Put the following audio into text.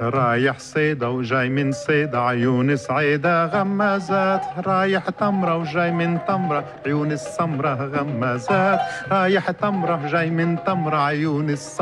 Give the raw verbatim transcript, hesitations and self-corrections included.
رايح صيدا وجاي من صيدا عيون سعيدة غمازات، رايح تمرة وجاي من تمرة عيون السمرة غمازات، رايح تمرة وجاي من تمرة عيون السمرة